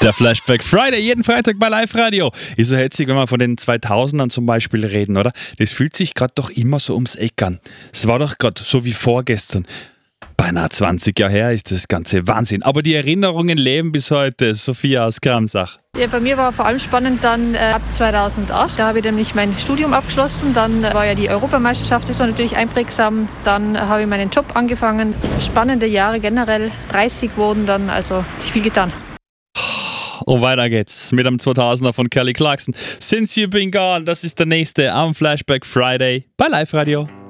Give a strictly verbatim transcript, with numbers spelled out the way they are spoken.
Der Flashback Friday, jeden Freitag bei Live Radio. Ist so hetzig, wenn wir von den zweitausendern zum Beispiel reden, oder? Das fühlt sich gerade doch immer so ums Eck an. Es war doch gerade so wie vorgestern. Beinahe zwanzig Jahre her ist das Ganze Wahnsinn. Aber die Erinnerungen leben bis heute. Sophia aus Kramsach. Ja, bei mir war vor allem spannend dann äh, ab zweitausendacht. Da habe ich nämlich mein Studium abgeschlossen. Dann äh, war ja die Europameisterschaft, das war natürlich einprägsam. Dann äh, habe ich meinen Job angefangen. Spannende Jahre generell. dreißig wurden dann, also hat sich viel getan. Und weiter geht's mit dem zweitausender von Kelly Clarkson. Since You've Been Gone, das ist der nächste am Flashback Friday bei Live Radio.